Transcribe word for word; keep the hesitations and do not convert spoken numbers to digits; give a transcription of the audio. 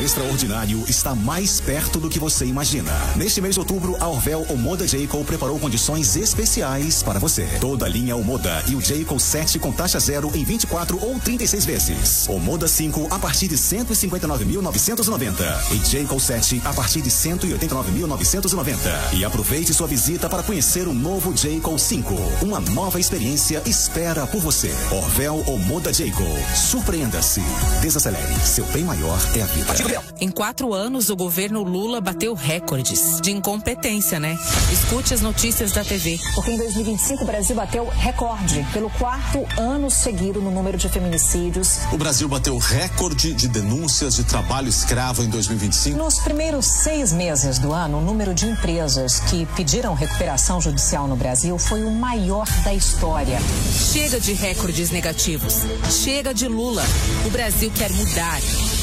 extraordinário está mais perto do que você imagina. Neste mês de outubro, a Orvel Omoda Jayco preparou condições especiais para você. Toda a linha Omoda e o Jayco sete com taxa zero em vinte e quatro ou trinta e seis vezes. Omoda cinco a partir de cento e cinquenta e nove mil novecentos e noventa e Jayco sete a partir de cento e oitenta e nove mil novecentos e noventa. E aproveite sua visita para conhecer o novo Jayco cinco. Uma nova experiência espera por você. Orvel Omoda Jayco. Surpreenda-se. Desacelere. Seu bem maior é a vida. Em quatro anos, o governo Lula bateu recordes de incompetência, né? Escute as notícias da T V. Porque em dois mil e vinte e cinco o Brasil bateu recorde pelo quarto ano seguido no número de feminicídios. O Brasil bateu recorde de denúncias de trabalho escravo em dois mil e vinte e cinco. Nos primeiros seis meses do ano, o número de empresas que pediram recuperação judicial no Brasil foi o maior da história. Chega de recordes negativos. Chega de Lula. O Brasil quer mudar.